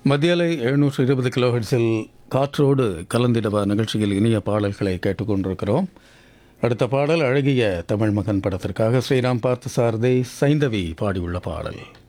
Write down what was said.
மத்தியலை 720 கிலோஹெர்ட்ஸில் காற்றோடு கலந்திடவா நிகழ்ச்சியில் இனிய பாடல்களை கேட்டுக்கொண்டிருக்கிறோம். அடுத்த பாடல் அழகிய தமிழ் மகன் படத்திற்காக ஸ்ரீராம் பார்த்த சாரதை சைந்தவி பாடியுள்ள பாடல்.